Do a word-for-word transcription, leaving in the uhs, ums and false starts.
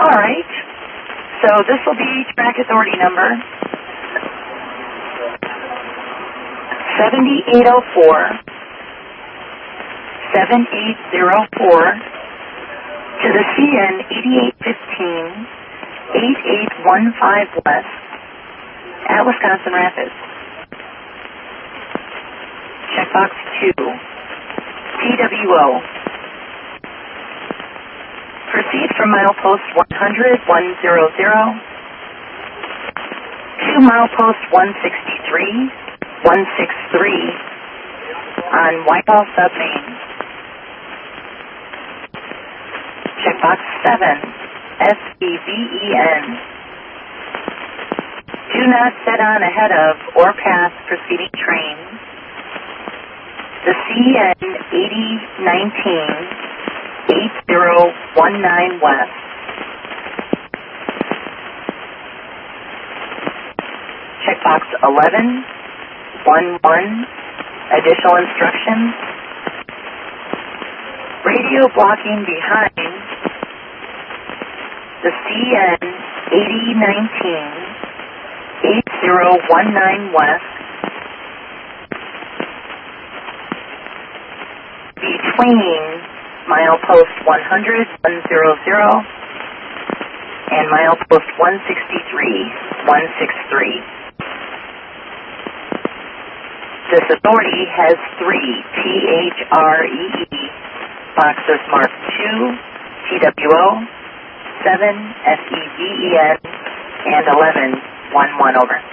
All right. So this will be track authority number seventy-eight oh four, seventy-eight oh four to the C N eighty-eight fifteen, eighty-eight fifteen West at Wisconsin Rapids. Checkbox two, T W O. Proceed from milepost one hundred, one hundred, to milepost one sixty-three, one sixty-three on Whitehall Sub Main. Checkbox seven, S E V E N. Do not set on ahead of or pass preceding trains. The C N eighty nineteen, eighty nineteen West. Checkbox eleven, eleven, additional instructions. Radio blocking behind the C N eighty nineteen, eighty nineteen West. Between milepost one hundred, one hundred and milepost one sixty-three, one sixty-three. This authority has three T H R E E boxes marked two, T W O, seven, S E V E N, and eleven, one one over.